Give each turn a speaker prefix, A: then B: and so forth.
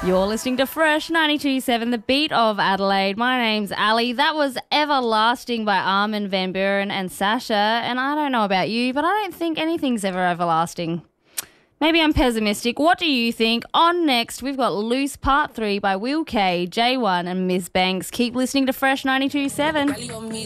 A: You're listening to Fresh 92.7, the beat of Adelaide. My name's Ali. That was Everlasting by Armin van Buuren and Sasha. And I don't know about you, but I don't think anything's ever everlasting. Maybe I'm pessimistic. What do you think? On next, we've got Loose Part 3 by Will K, J1 and Ms. Banks. Keep listening to Fresh 92.7.